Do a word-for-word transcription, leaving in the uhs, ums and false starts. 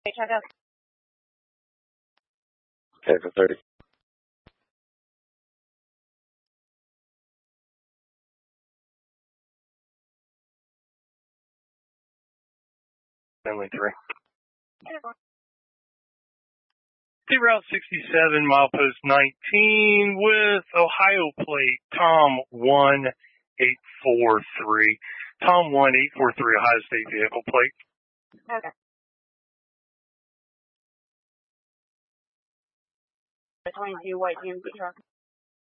Check out. Okay, for thirty. Only three. T Route sixty-seven, milepost nineteen with Ohio plate Tom one eight four three. Tom one eight four three, Ohio State vehicle plate. Okay. The twenty-two white G M C truck.